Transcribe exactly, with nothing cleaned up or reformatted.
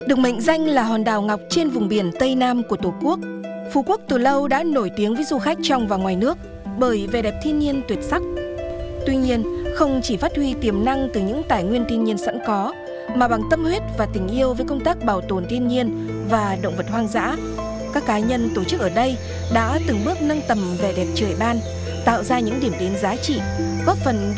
Được mệnh danh là hòn đảo ngọc trên vùng biển Tây Nam của Tổ quốc, Phú Quốc từ lâu đã nổi tiếng với du khách trong và ngoài nước bởi vẻ đẹp thiên nhiên tuyệt sắc. Tuy nhiên, không chỉ phát huy tiềm năng từ những tài nguyên thiên nhiên sẵn có, mà bằng tâm huyết và tình yêu với công tác bảo tồn thiên nhiên và động vật hoang dã, các cá nhân tổ chức ở đây đã từng bước nâng tầm vẻ đẹp trời ban, tạo ra những điểm đến giá trị, góp phần